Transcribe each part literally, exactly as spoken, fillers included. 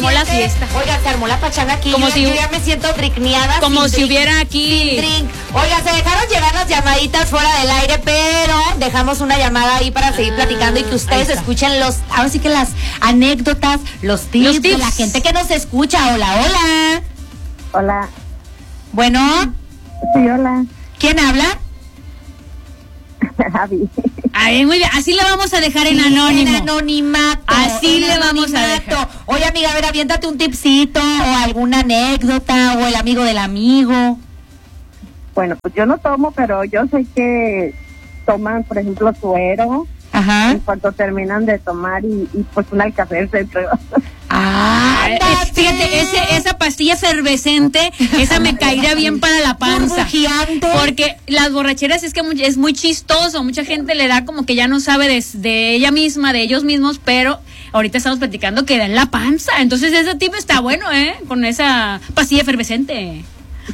armó la fiesta. Oiga, se armó la pachanga aquí. Como yo, si, yo ya me siento dricneada. Como si drink, hubiera aquí. Sin drink. Oiga, se dejaron llegar las llamaditas fuera del aire, pero dejamos una llamada ahí para seguir ah, platicando y que ustedes escuchen los, ahora sí que las anécdotas, los tips, los tips de la gente que nos escucha. Hola, hola. Hola. Bueno. Sí, hola. ¿Quién habla? Javi. Ay, muy bien, así le vamos a dejar en sí, anónimo. En anonimato. Así en le anonimato. vamos a dejar. Oye, amiga, a ver, aviéntate un tipcito o alguna anécdota o el amigo del amigo. Bueno, pues yo no tomo, pero yo sé que toman, por ejemplo, suero. Ajá. En cuanto terminan de tomar y, y pues un alcacelser. Ah, es, fíjate, ese, esa pastilla efervescente, esa me caería bien para la panza. Porque las borracheras es que es muy chistoso, mucha gente le da como que ya no sabe de, de ella misma, de ellos mismos, pero ahorita estamos platicando que da en la panza. Entonces ese tipo está bueno, ¿eh? Con esa pastilla efervescente.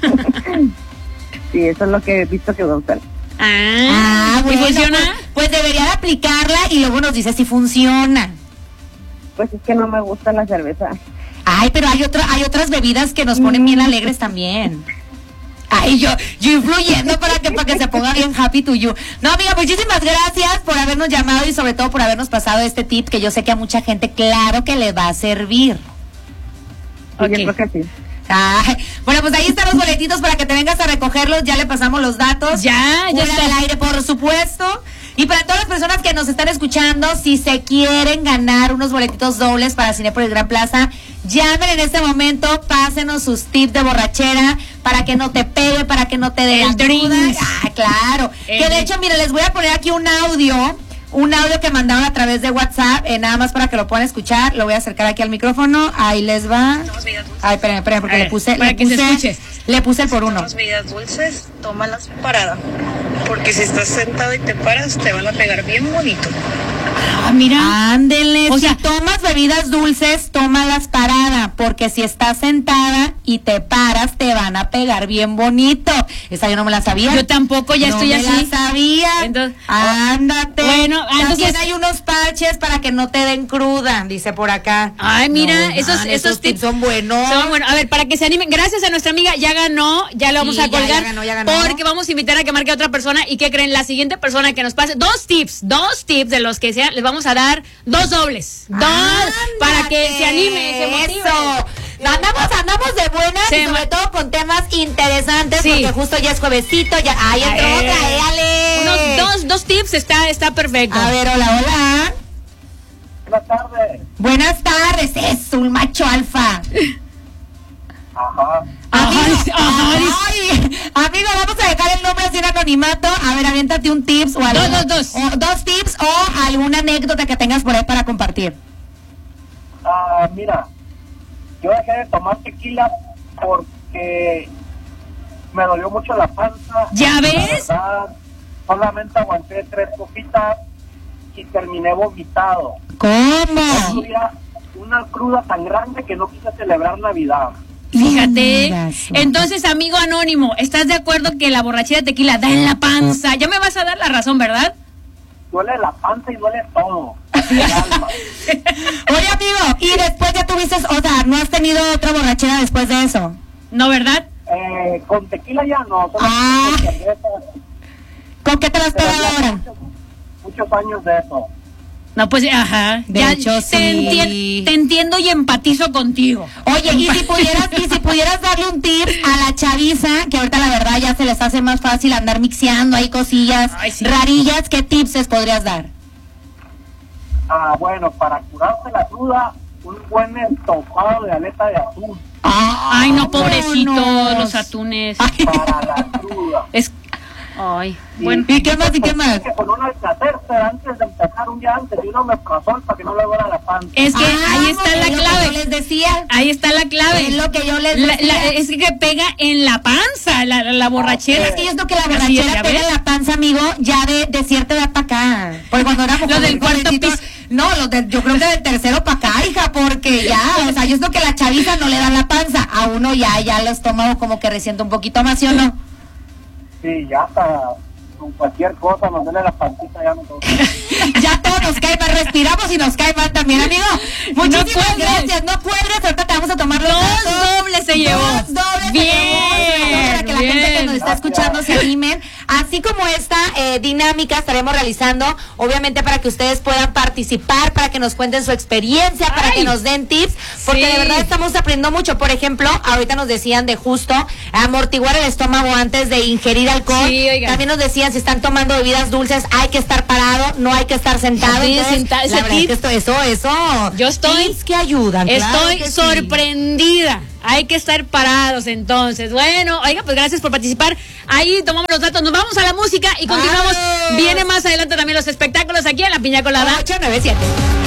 Sí, eso es lo que he visto que va a usar. Ah, ah bueno, ¿y funciona? Pues, pues debería de aplicarla y luego nos dice si funciona. Pues es que no me gusta la cerveza. Ay, pero hay otra, hay otras bebidas que nos ponen bien alegres también. Ay, yo, yo influyendo para que, para que se ponga bien happy to you. No, amiga, muchísimas gracias por habernos llamado y sobre todo por habernos pasado este tip que yo sé que a mucha gente claro que le va a servir. Sí, okay. Yo creo que sí. Ay, bueno, pues ahí están los boletitos para que te vengas a recogerlos. Ya le pasamos los datos. Ya, ya está al aire, por supuesto. Y para todas las personas que nos están escuchando, si se quieren ganar unos boletitos dobles para Cinépolis Gran Plaza, llamen en este momento, pásenos sus tips de borrachera para que no te pegue, para que no te dé la cruda. Ah, claro. El... Que de hecho, mire, les voy a poner aquí un audio. Un audio que mandaron a través de WhatsApp, eh, nada más para que lo puedan escuchar. Lo voy a acercar aquí al micrófono. Ahí les va. Ay, espérenme, espérenme, porque ver, le puse, para le que puse, se escuche. Le puse el por uno. Las bebidas dulces, tómalas parada. Porque si estás sentado y te paras, te van a pegar bien bonito. Ah, mira. Ándele. O si sea, tomas bebidas dulces, tómalas parada. Porque si estás sentada y te paras, te van a pegar bien bonito. Esa yo no me la sabía. Yo tampoco, ya no estoy me así. La sabía. Entonces, ándate. Bueno, entonces entonces hay unos parches para que no te den cruda, dice por acá. Ay, mira, no, esos, man, esos, esos tips son buenos. Son buenos. A ver, para que se animen, gracias a nuestra amiga, ya ganó, ya lo vamos sí, a colgar. Ya, ya ganó, ya ganó. Porque vamos a invitar a que marque a otra persona. ¿Y qué creen? La siguiente persona que nos pase dos tips, dos tips de los que sean, les vamos a dar dos dobles. Dos Ándate, para que se anime, se motive. Eso. Andamos, andamos de buenas sí, y sobre todo con temas interesantes, sí. Porque justo ya es juevesito, ya, ahí entró eh, otra, eh, Ale. Unos dos, dos tips, está, está perfecto. A ver, hola, hola. Buenas tardes. Buenas tardes, es un macho alfa. Ajá. Amigo, ay, ay, amigo, vamos a dejar el nombre sin anonimato. A ver, aviéntate un tips o algo. Dos, dos, dos. O, dos tips o alguna anécdota que tengas por ahí para compartir. Ah, uh, mira, yo dejé de tomar tequila porque me dolió mucho la panza. ¿Ya ves? La verdad, solamente aguanté tres copitas y terminé vomitado. ¿Cómo? Una cruda tan grande que no quise celebrar Navidad. Fíjate, entonces amigo anónimo, ¿estás de acuerdo que la borrachera de tequila da en la panza? Ya me vas a dar la razón, ¿verdad? Duele la panza y duele todo. Oye amigo, y después ya tuviste, o sea, ¿no has tenido otra borrachera después de eso? ¿No, verdad? Eh, con tequila ya no. Ah. ¿Con qué te las pegas ahora? Muchos, muchos años de eso. No, pues, ajá. De ya hecho, te, sí. enti- te entiendo y empatizo contigo. Oye, y si pudieras, y si pudieras darle un tip a la chaviza, que ahorita la verdad ya se les hace más fácil andar mixeando ahí cosillas Ay, sí. rarillas, ¿qué tips les podrías dar? Ah, bueno, para curarse la cruda, un buen estofado de aleta de atún. Ah, Ay, no, pobrecito, no. los atunes. Ay. Para la cruda. Es... Ay, y, bueno. ¿Y qué más? ¿Y qué más? Que con una alcacercer antes de empezar un día antes y una omeprazol para que no le duela la panza. Es que ah, ahí está la clave. Yo les decía. Ahí está la clave. Es lo que yo les la, decía. La, es que pega en la panza, la, la, la borrachera. Es que yo creo que la borrachera es, pega en la panza, amigo, ya de, de cierta edad para acá. Porque cuando éramos los del cuarto piso. No, los de, yo creo que del tercero para acá, hija, porque ya, o sea, yo creo que la chaviza no le da la panza. A uno ya, ya el estómago como que resiente un poquito más, ¿sí o no? Sí, ya está. con cualquier cosa, nos duele la pancita, ya no todo. Ya todo nos cae mal, respiramos y nos cae mal también, amigo. Muchísimas no gracias, no cuelgues, ahorita te vamos a tomar los Dos datos. dobles se llevó. Dos dobles Bien, se llevó, para que la gente que bien. nos está escuchando se animen. Así como esta eh, dinámica estaremos realizando, obviamente para que ustedes puedan participar, para que nos cuenten su experiencia, para Ay. que nos den tips, porque Sí. de verdad estamos aprendiendo mucho. Por ejemplo, ahorita nos decían de justo amortiguar el estómago antes de ingerir alcohol. Sí, oigan. También nos decían si están tomando bebidas dulces, hay que estar parado, no hay que estar sentado. Sí, Entonces, sentado, ese la verdad es tip. que esto, eso, eso. Yo estoy- Tips que ayudan. claro Estoy que sí. sorprendida. Hay que estar parados entonces. Bueno, oiga, pues gracias por participar. Ahí tomamos los datos, nos vamos a la música y continuamos. ¡Vamos! Viene más adelante también los espectáculos aquí en La Piña Colada. ocho nueve siete